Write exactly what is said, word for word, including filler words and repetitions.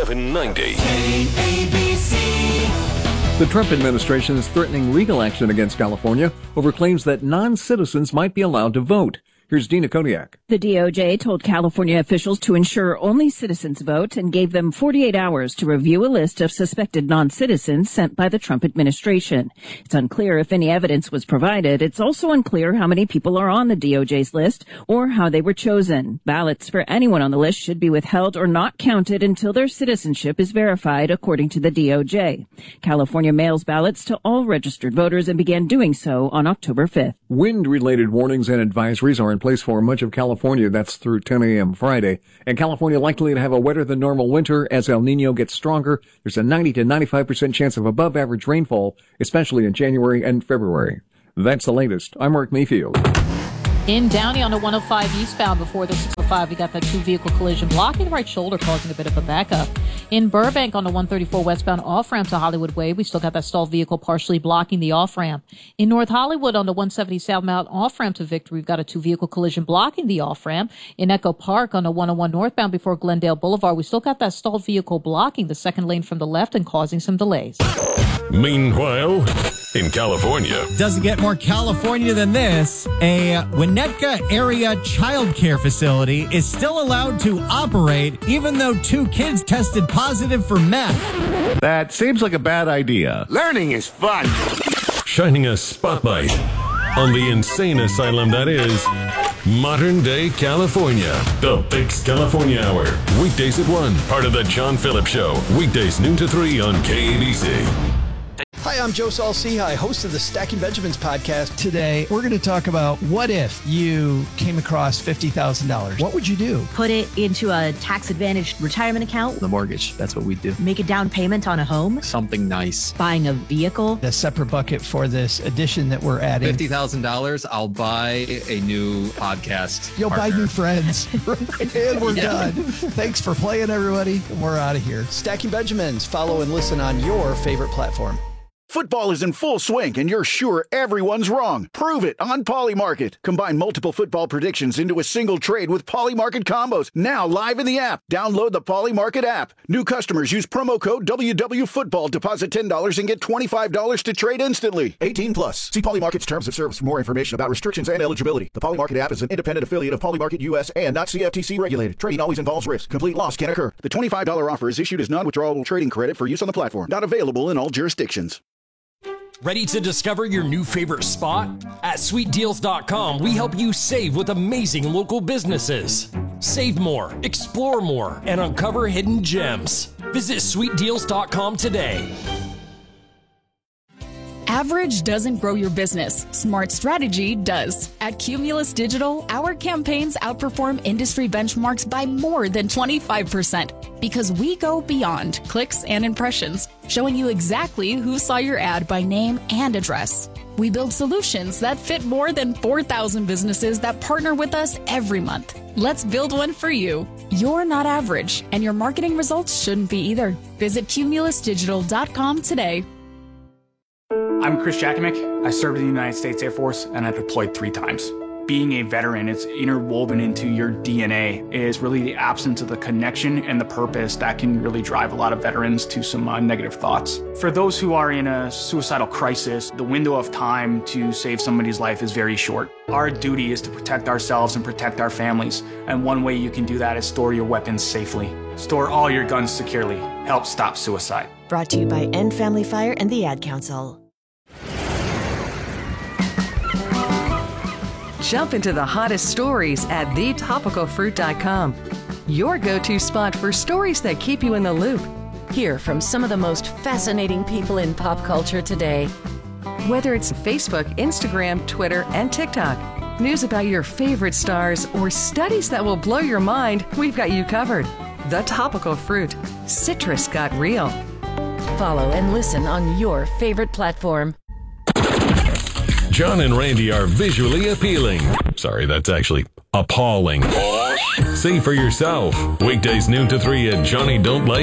seven ninety. K A B C. The Trump administration is threatening legal action against California over claims that non-citizens might be allowed to vote. Here's Dina Kodiak. The D O J told California officials to ensure only citizens vote and gave them forty-eight hours to review a list of suspected non-citizens sent by the Trump administration. It's unclear if any evidence was provided. It's also unclear how many people are on the D O J's list or how they were chosen. Ballots for anyone on the list should be withheld or not counted until their citizenship is verified, according to the D O J. California mails ballots to all registered voters and began doing so on October fifth. Wind-related warnings and advisories are in place for much of California. That's through ten a.m. Friday. And California likely to have a wetter than normal winter as El Nino gets stronger. There's a ninety to ninety-five percent chance of above average rainfall, especially in January and February. That's the latest. I'm Mark Mayfield. In Downey on the one oh five eastbound before the six oh five, we got that two-vehicle collision blocking the right shoulder, causing a bit of a backup. In Burbank on the one thirty-four westbound off-ramp to Hollywood Way, we still got that stalled vehicle partially blocking the off-ramp. In North Hollywood on the one seventy southbound off-ramp to Victory, we've got a two-vehicle collision blocking the off-ramp. In Echo Park on the one oh one northbound before Glendale Boulevard, we still got that stalled vehicle blocking the second lane from the left and causing some delays. Meanwhile, in California. Doesn't get more California than this. A Winnetka area child care facility is still allowed to operate even though two kids tested positive for meth. That seems like a bad idea. Learning is fun. Shining a spotlight on the insane asylum that is modern day California. The Fix California Hour. Weekdays at one. Part of the John Phillips Show. Weekdays noon to three on K A B C. Hi, I'm Joe Saul-Sehy, host of the Stacking Benjamins podcast. Today, we're going to talk about what if you came across fifty thousand dollars. What would you do? Put it into a tax-advantaged retirement account. The mortgage, that's what we do. Make a down payment on a home. Something nice. Buying a vehicle. A separate bucket for this addition that we're adding. fifty thousand dollars, I'll buy a new podcast You'll partner. buy new friends. And we're yeah. done. Thanks for playing, everybody. We're out of here. Stacking Benjamins. Follow and listen on your favorite platform. Football is in full swing, and you're sure everyone's wrong. Prove it on Polymarket. Combine multiple football predictions into a single trade with Polymarket combos. Now live in the app. Download the Polymarket app. New customers use promo code W W Football. Deposit ten dollars and get twenty-five dollars to trade instantly. eighteen plus. See Polymarket's terms of service for more information about restrictions and eligibility. The Polymarket app is an independent affiliate of Polymarket U S and not C F T C regulated. Trading always involves risk. Complete loss can occur. The twenty-five dollars offer is issued as non-withdrawable trading credit for use on the platform. Not available in all jurisdictions. Ready to discover your new favorite spot? At sweet deals dot com, we help you save with amazing local businesses. Save more, explore more, and uncover hidden gems. Visit sweet deals dot com today. Average doesn't grow your business. Smart strategy does. At Cumulus Digital, our campaigns outperform industry benchmarks by more than twenty-five percent because we go beyond clicks and impressions, showing you exactly who saw your ad by name and address. We build solutions that fit more than four thousand businesses that partner with us every month. Let's build one for you. You're not average, and your marketing results shouldn't be either. Visit Cumulus Digital dot com today. I'm Chris Jakimick. I served in the United States Air Force and I deployed three times. Being a veteran, it's interwoven into your D N A, is really the absence of the connection and the purpose that can really drive a lot of veterans to some uh, negative thoughts. For those who are in a suicidal crisis, the window of time to save somebody's life is very short. Our duty is to protect ourselves and protect our families, and one way you can do that is store your weapons safely. Store all your guns securely. Help stop suicide. Brought to you by End Family Fire and the Ad Council. Jump into the hottest stories at the topical fruit dot com. Your go-to spot for stories that keep you in the loop. Hear from some of the most fascinating people in pop culture today. Whether it's Facebook, Instagram, Twitter, and TikTok, news about your favorite stars, or studies that will blow your mind, we've got you covered. The Topical Fruit. Citrus got real. Follow and listen on your favorite platform. John and Randy are visually appealing. Sorry, that's actually appalling. See for yourself. Weekdays noon to three at Johnny Don't Like